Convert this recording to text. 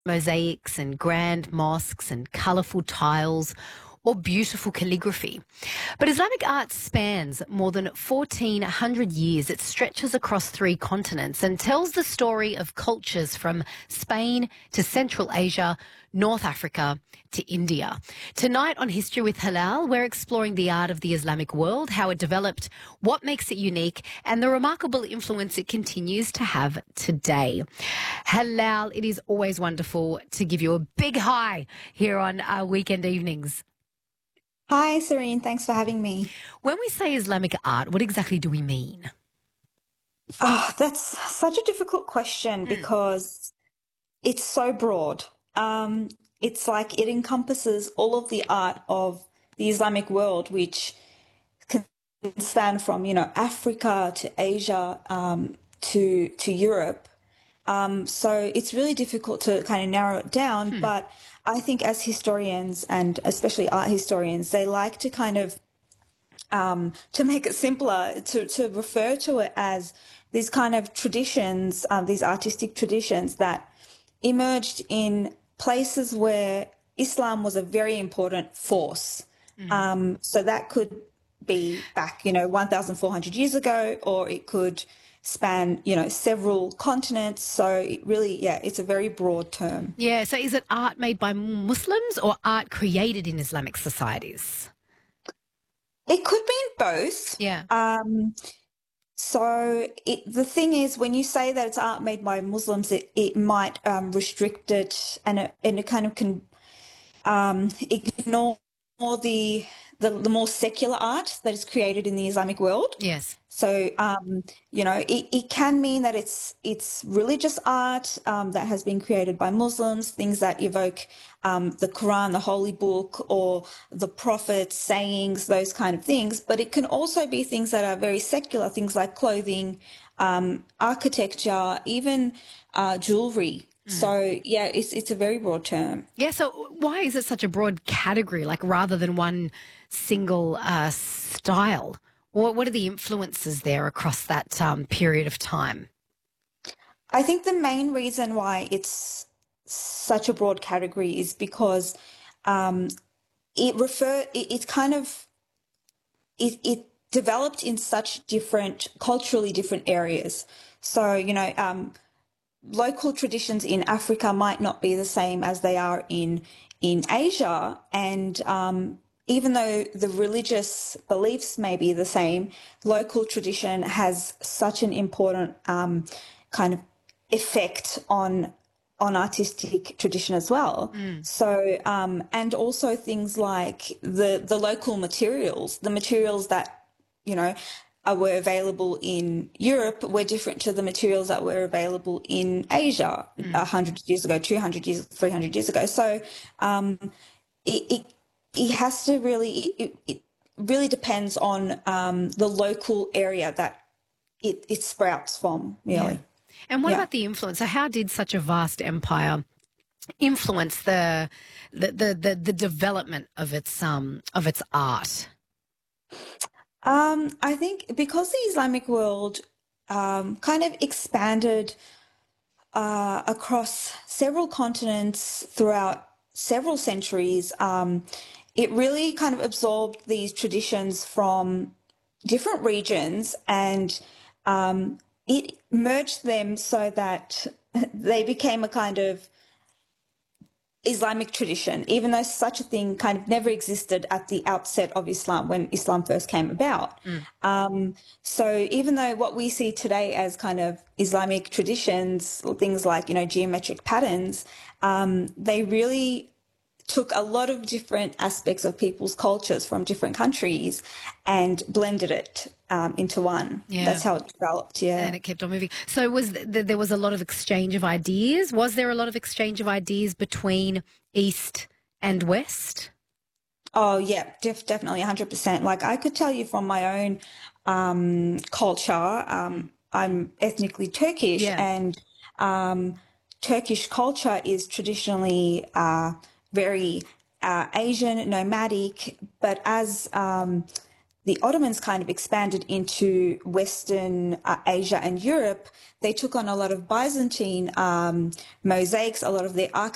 mosaics and grand mosques and colourful tiles or beautiful calligraphy. But Islamic art spans more than 1,400 years. It stretches across 3 continents and tells the story of cultures from Spain to Central Asia, North Africa to India. Tonight on History with Hilal, we're exploring the art of the Islamic world, how it developed, what makes it unique, and the remarkable influence it continues to have today. Hilal, it is always wonderful to give you a big hi here on our weekend evenings. Hi, Serene. Thanks for having me. When we say Islamic art, what exactly do we mean? Oh, that's such a difficult question because it's so broad. It's like it encompasses all of the art of the Islamic world, which can span from, Africa to Asia, to Europe. So it's really difficult to kind of narrow it down, but I think as historians and especially art historians, they like to kind of to make it simpler, to refer to it as these kind of traditions, these artistic traditions that emerged in places where Islam was a very important force. So that could be back, 1,400 years ago, or it could span, several continents. So it really, yeah, it's a very broad term. Yeah, so is it art made by Muslims or art created in Islamic societies? It could mean both. Yeah. The thing is, when you say that it's art made by Muslims, it might restrict it, and it kind of can ignore the more secular art that is created in the Islamic world. Yes. So it can mean that it's religious art that has been created by Muslims, things that evoke the Quran, the Holy Book, or the Prophet's sayings, those kind of things. But it can also be things that are very secular, things like clothing, architecture, even jewelry. So yeah, it's a very broad term. Yeah, so why is it such a broad category, like rather than one single style? What are the influences there across that period of time? I think the main reason why it's such a broad category is because um, it developed in such culturally different areas. So, local traditions in Africa might not be the same as they are in Asia, and even though the religious beliefs may be the same, local tradition has such an important kind of effect on artistic tradition as well. So and also things like the local materials, the materials that you know were available in Europe were different to the materials that were available in Asia 100 years ago, 200 years, 300 years ago. So it, it it has to it really depends on the local area that it sprouts from, Yeah. really. And what Yeah. about the influence? So how did such a vast empire influence the development of its art? I think because the Islamic world kind of expanded across several continents throughout several centuries, it really kind of absorbed these traditions from different regions and it merged them so that they became a kind of Islamic tradition, even though such a thing kind of never existed at the outset of Islam when Islam first came about. So even though what we see today as kind of Islamic traditions, things like, geometric patterns, they really took a lot of different aspects of people's cultures from different countries and blended it into one. Yeah. That's how it developed, yeah. And it kept on moving. So there was a lot of exchange of ideas? Was there a lot of exchange of ideas between East and West? Oh, yeah, definitely 100%. Like I could tell you from my own culture, I'm ethnically Turkish, Yeah. and Turkish culture is traditionally very Asian, nomadic, but as the Ottomans kind of expanded into Western Asia and Europe, they took on a lot of Byzantine mosaics, a lot of their